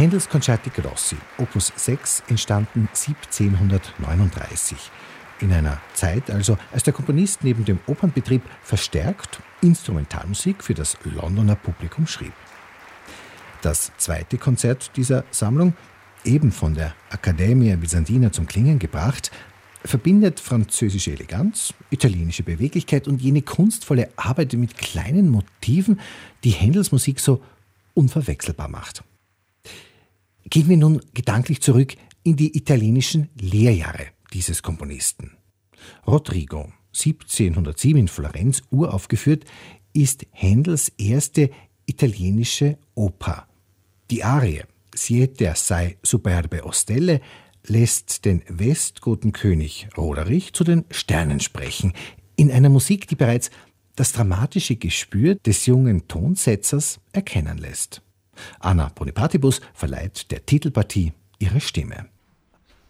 Händels Concerti Grossi, Opus 6, entstanden 1739. In einer Zeit also, als der Komponist neben dem Opernbetrieb verstärkt Instrumentalmusik für das Londoner Publikum schrieb. Das zweite Konzert dieser Sammlung, eben von der Accademia Byzantina zum Klingen gebracht, verbindet französische Eleganz, italienische Beweglichkeit und jene kunstvolle Arbeit mit kleinen Motiven, die Händels Musik so unverwechselbar macht. Gehen wir nun gedanklich zurück in die italienischen Lehrjahre dieses Komponisten. Rodrigo, 1707 in Florenz uraufgeführt, ist Händels erste italienische Oper. Die Arie Siete assai superbe o stelle lässt den Westgotenkönig Roderich zu den Sternen sprechen, in einer Musik, die bereits das dramatische Gespür des jungen Tonsetzers erkennen lässt. Anna Bonipartibus verleiht der Titelpartie ihre Stimme.